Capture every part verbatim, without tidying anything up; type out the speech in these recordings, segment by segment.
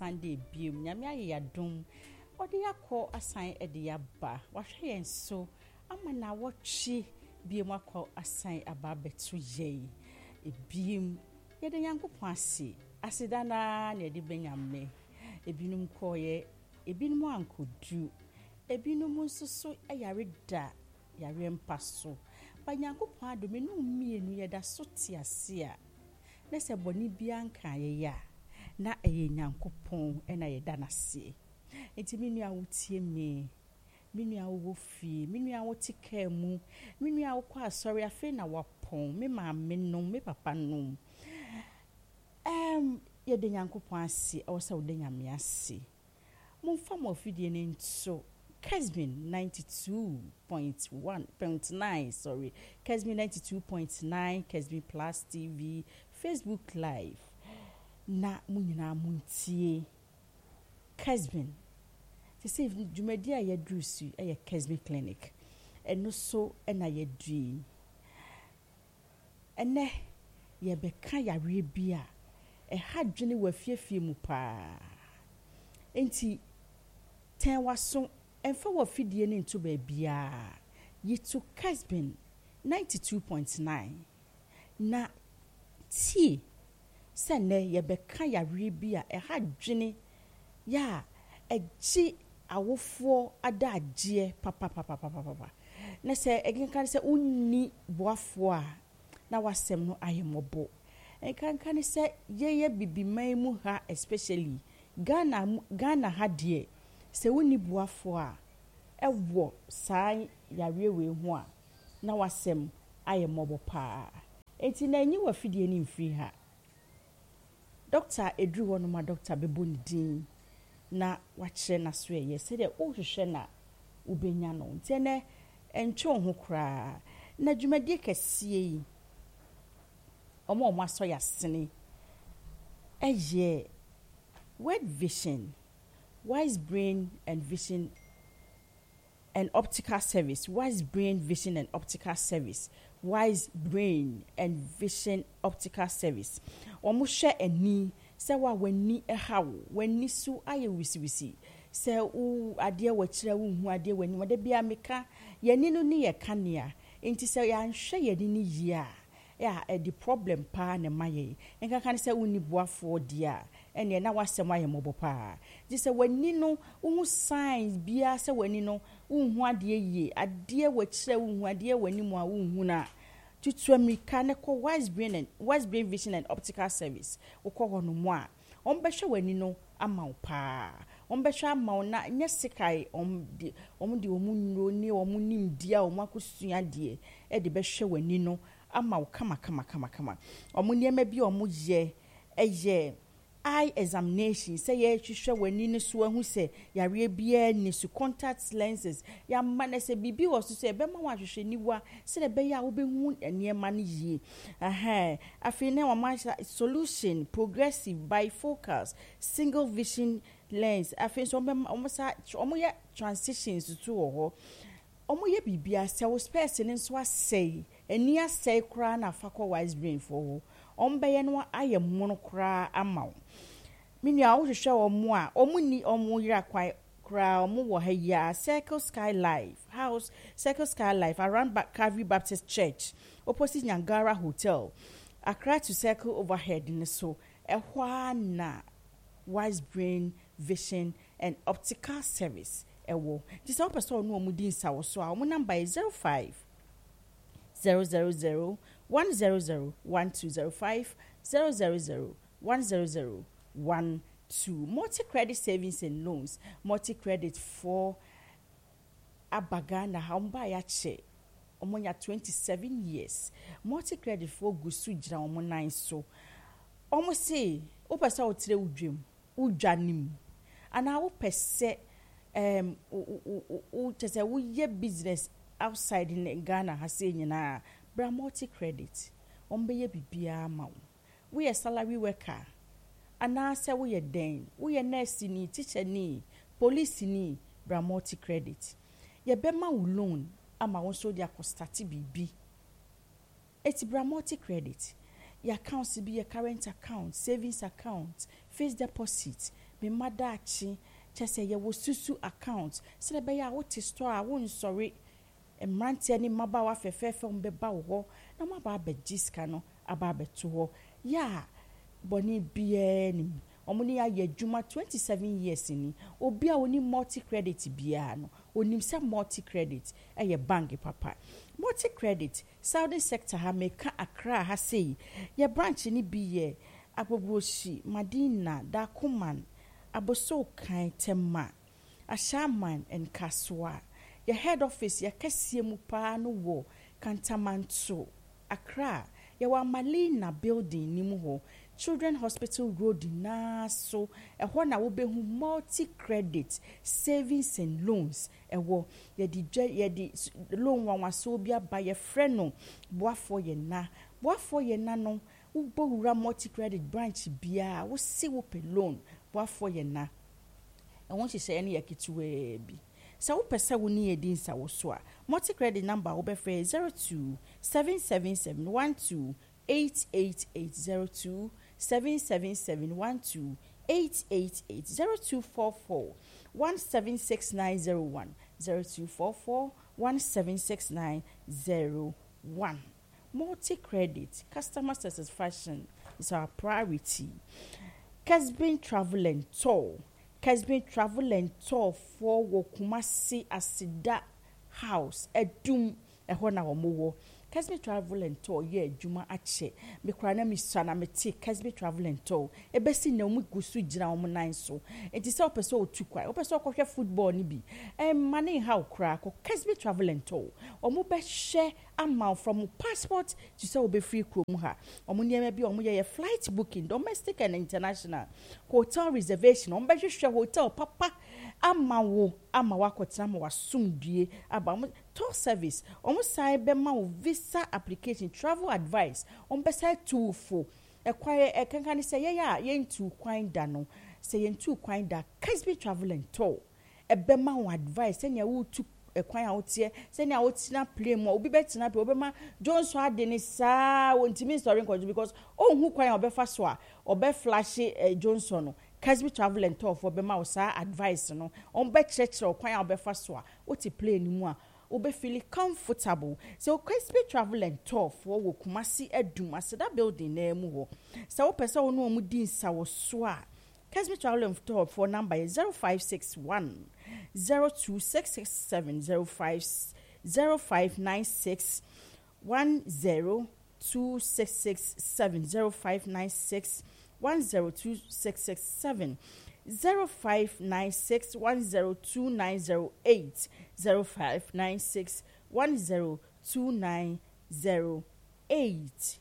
Sunday biom nyame aye yadom odi yakọ asan ede yaba wahwe yen so ama na wochi biom akọ asan aba beto ye ebiem yede Nyankopon ase asedana na ede benyame ebinum koye ebinum ankodu ebinum nsoso ayare da yare mpaso ba Nyankopon adome no mienu yeda so tiase a na se boni bia nkan ye ya na eye Nyankopon ena yeda nase enti minu awutie me minu awo fi minu awo tika mu minu awo kwa sorry afi na wapon me ma me no me papa no em yede Nyankopon ase o se wode nyame ase mumfa mo fidie ne nso Kesmin ninety-two point one point nine sorry Kesmin ninety-two point nine Kesmin Plus T V Facebook Live na munyina muntie Kesmin se se dwumadi a yadrusu eye Kesmin Clinic eno so ena yadui ene ye beka yare bia e hadwene wafiefie mu pa enti ten waso emfa wafidie ne nto ba bia yitu Kesmin ninety-two point nine na ti se ne ye beka yare bia e hadwene ya eji awofo adaje papa papa papa papa na se egenkan se unni boafo a na wasem no ayemobo egenkan se yeye bibiman mu ha especially Ghana Ghana ha de se unni boafo a ewo sai yare we ho a na wasem ayemobo pa enti na nyi wafidie ni mfiri ha Doctor Edru wono ma Doctor Bebonidin na wachire na so ye se de o hwehwe na ubenya no ntene entwe ho kra na dwumadi kese yi omo omo aso ya sene eye Word Vision Wise Brain and Vision and Optical Service Wise Brain Vision and Optical Service Wise Brain and Vision Optical Service omo hwe ani se wa wani ehawo wani su aye wisiwisi se u ade wachire wo hu ade wani wade bia meka yani no ne ye kanea enti se ya nhwe yedi ni yia ya e the problem pa na maye enka kan se uni boafo dia ene na wasem aye mobo pa di se wani no hu signs bia se wani no hu ade yie ade wachire wo hu ade wani mu a wo hu na tutu America ne ko Wise Brain and Wise Brain Vision and Optical Service ukọ no mu a ombehwe wani no ama pa ombehwe ama na nya sekai om di om di omunro ni omunimdia omakosua de e de behwe wani no ama kama kama kama kama omuniema bi omuye eye eye examination say ye hwehwe wani ne so ahu se yare bia ni su contact lenses ya mane se bibi wo so se be ma wa hwehwe niwa se de be ya wo be hu eniema ne yi aha afi ne wa ma solution progressive bifocals single vision lens afi so be omo sa omo ye transitions to wo omo ye bibia se wo space ne so asei eni asei kra na fakọ Wise Brain for ombe no aye mono kra ama mini a wo hwehwe omo a omo ni omo yira kwai kra omo wo ha ya Circle Sky Life House Circle Sky Life around Calvary Baptist Church opposite Nyangara Hotel Accra to Circle overhead ne so ehwa na Wise Brain Vision and Optical Service ewo this one person no omo din sa wo so a omo number is zero five zero zero zero one zero zero one two zero five zero zero zero one zero zero one two multi-credit savings and loans multi-credit for abagana hamba ya che omonya twenty-seven years multi-credit for gusu jira omo nine so omo say o pesa o tire udwem udwanim ana o pese um o tese wo ye business outside in Ghana has say nyina bra multi-credit ombe ye bibia ma we a salary worker ana say we den we nurse ni teacher ni police ni bra multi-credit ye be ma wo loan ama won so dia ko start bibi eti bra multi-credit your accounts be a current account, savings account, fixed deposit, me madachi, just say you will susu account. So the beya what is store, I won't sorry. And ranty any mabawa fe fe from be bow, no maba be jiskano, ababe to ya boni bien. Omuni ya ye juma twenty-seven years ini obi a oni multi credit bia no onim se multi credit e ye bank papa multi credit Southern sector ha meka Accra ha sei ye branch ni bi ye Agbogbroshi Madina Dakuman Aboso kan Tema Ashaman and Kaswa ye head office ye kesie mu pa no wo Kantamanto Accra ye wa Malina building ni mu ho Children Hospital Road na so e ho na wo be hu multi credit savings and loans e wo ye di ye di loan wan waso bia ba ye friend no boafo ye na boafo ye na no wo bo multi credit branch bia wo si wo pe loan boafo ye na e won hye ne yakituwe bi sa wo pesa wo ni edin sa wo so a multi credit number wo be free zero two seven seven seven one two eight eight eight zero two seven seven seven one two eight eight eight zero two four four one seven six nine zero one zero two four four one seven six nine zero one. Multi credit customer satisfaction is our priority. Kesbin Travel and Tour. Kesbin Travel and Tour for Wokumasi Asida House Edum ehona omowo. Kesbin Travel and Tour ye juma ache me kra na mi sana me te Kesbin Travel and Tour e be si na mu gusu gina omo nan so enti se opeso otu kwa opeso okohwe football ni bi e mane ha okra ko Kesbin Travel and Tour omo be share amount from passport to say obe free krom ha omo niam bi omo ye flight booking domestic and international hotel reservation omo be hwehwe hotel papa ama wo ama wakotena ma wasumdue aba tour service omo sai be ma wo visa application travel advice on beside two for e kwaye e kankan say ye ya ye ntu kwan da no say ye ntu kwan da Kesbin Travel and Tour e be ma wo advice say nya wo tu e kwan a wo tie say nya wo tina play mo obi betina pe obi ma Johnson ade ni sa wo ntimi story nko because o hu kwan obe fa so a obe flash e Johnson no Kesbin Travel and Tour for be ma wo sa advice no on be chechre kwan obe fa so a wo ti play ni mu a obe feel comfortable so Kesbin Travel and Tour for Wokumasi Edum Asida building na mu ho so pesa wo no mu din sa wo so a Kesbin Travel and Tour for number is zero five six one zero two six six seven zero five zero five nine six one zero two six six seven zero five nine six one zero two six six seven zero five nine six one zero two nine zero eight zero five nine six one zero two nine zero eight.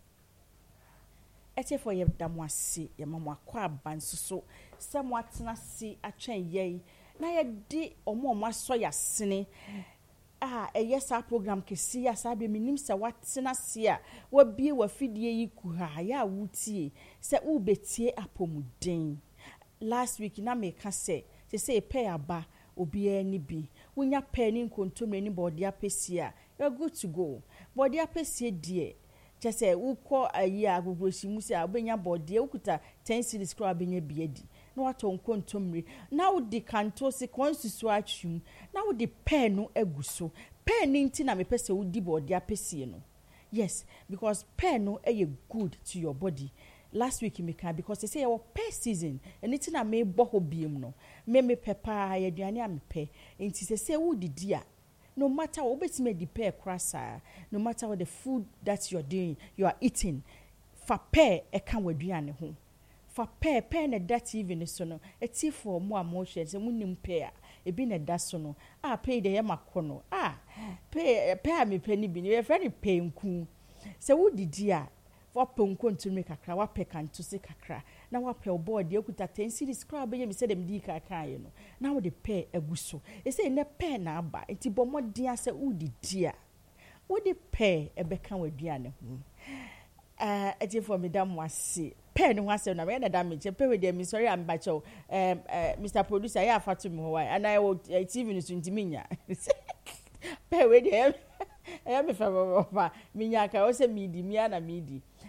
Ete for ye damwase ye mamwa kwa bansuso semwatena si atwen ye na ye di omo omo aso ya sene ah eye sa program kesi ya sa be minim se watena si a wa bie wa fidie yi ku ha ya wutie se u betie apomuden. Last week na me ka say se say pay aba obi ani bi wonya pay ni nkontomre ni body apesi a you good to go body apesi die just say ukọ ayi Agbogbroshi mu say obenya body ukuta ten series kro abenya biedi na wato nkontomre na wo di kanto se konsusu atwum na wo di pay no aguso pay ni nti na me pese wo di body apesi no yes because pay no e good to your body. Last week me can because they say our pay season and it's na me boho biem no me me pepa ye duane am pe enti say say wo didia no matter what bet me di pay krasa no matter what the food that you're doing you are eating fa pay e kan waduane ho fa pay pay na that even so no eti for mo amotion say munim pay a e bi na da so no ah pay de ye makono ah pay pay me pay ni bi ni e friend pay nku say wo didia for ponko ntumi kakra wa peka nto se kakra na wa pe board e kuta ten series kra be me say dem di kakra ye no na wo de pe aguso e say ne pe na aba enti bomodin ase wo di dia wo de pe e be kan waduane ho eh eti for me dam wase pe ne ho ase na me na damage pe we de me sorry am ba chow um Mister Producer ya afatu me ho why and I will T V no so ntimi nya pe we de e me fa ba minya ka o se midi mia na midi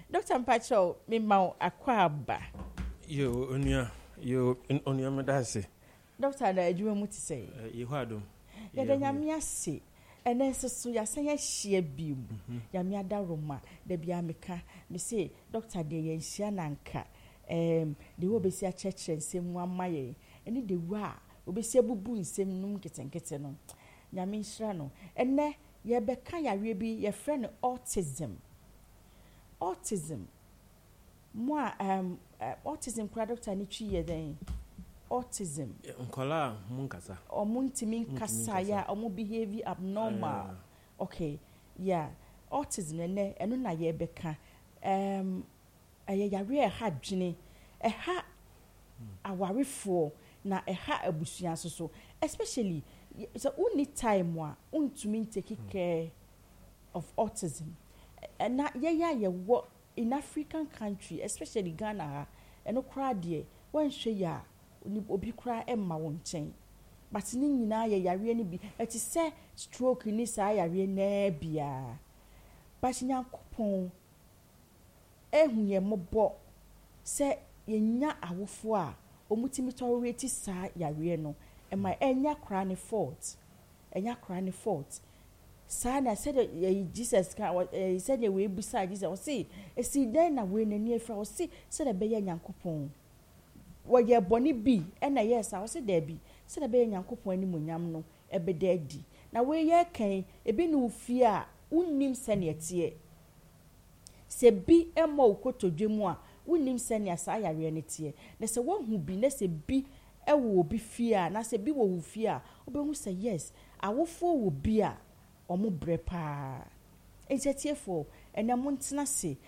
Doctor Mpacho me ma akwaba yo onua yo onua me da se Doctor na adwuma mu ti say ye ho adom ye da nyame ase ene nseso ya san ya hie biom ya me ada roma da bia meka me say doctor de ye hia nanka em de wo besi a church nsem mu amaye ene de wa obesi abubu nsem num ketenkete no nyame nhira no ene ye beka yawe bi ye frɛ no autism autism moi um uh, autism kura doctor ni twi ye den autism nkola munkasa omuntimi nkasa ya omu behavior abnormal uh, okay yeah autism ene eno na ye beka um aye yawe e ha dwene e ha awarefo na e ha abusua so especially so only time wa untumi take care of autism na ye ya ye wo in African country especially Ghana eno kra de wan hwe ya obi kra emma won chen but ni nyina ye yare ni bi eti se stroke ni sa yare na bia but nyankopon ehun ye mobo se yenya awofo a omutimi tolerate sa yare no e ma enya kra ni fault enya kra ni fault sa na said Jesus can he said we beside Jesus o see e see then na we nani afra o see said e be ya nyankopon wo ye boni bi e na yes I say there bi said e be ya nyankopon ani monyam no e be da di na we ye kan e bi no fie a unnim sene tie se bi e ma okotodwemu a unnim sene asa yare ne tie na se wo hu bi na se bi e wo bi fie a na se bi wo hu fie a obehu say yes awofo wo bi a omo brepa entietiefo ena montena se